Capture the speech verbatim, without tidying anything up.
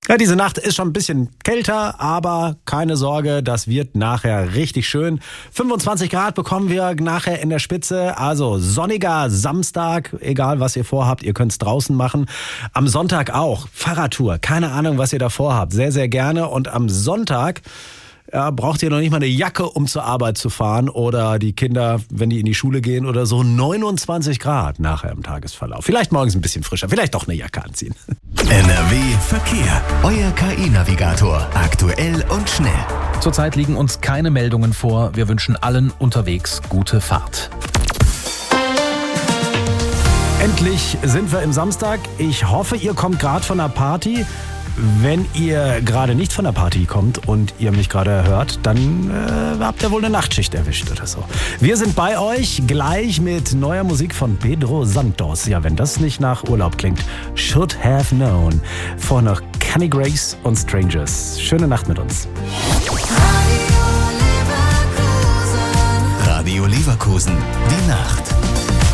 Ja, diese Nacht ist schon ein bisschen kälter, aber keine Sorge, das wird nachher richtig schön. fünfundzwanzig Grad bekommen wir nachher in der Spitze, also sonniger Samstag, egal was ihr vorhabt, ihr könnt es draußen machen. Am Sonntag auch, Fahrradtour, keine Ahnung, was ihr da vorhabt, sehr, sehr gerne. Und am Sonntag ja, braucht ihr noch nicht mal eine Jacke, um zur Arbeit zu fahren oder die Kinder, wenn die in die Schule gehen oder so, neunundzwanzig Grad nachher im Tagesverlauf. Vielleicht morgens ein bisschen frischer, vielleicht doch eine Jacke anziehen. N R W Verkehr. Euer K I-Navigator. Aktuell und schnell. Zurzeit liegen uns keine Meldungen vor. Wir wünschen allen unterwegs gute Fahrt. Endlich sind wir im Samstag. Ich hoffe, ihr kommt gerade von der Party. Wenn ihr gerade nicht von der Party kommt und ihr mich gerade hört, dann äh, habt ihr wohl eine Nachtschicht erwischt oder so. Wir sind bei euch gleich mit neuer Musik von Pedro Santos. Ja, wenn das nicht nach Urlaub klingt. Should Have Known. Vorher noch Kenny Grace und Strangers. Schöne Nacht mit uns. Radio Leverkusen. Die Nacht.